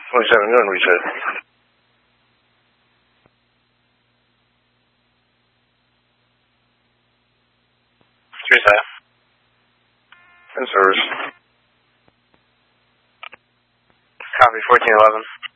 27 noon, we said. 3 staff. In service. Copy 1411.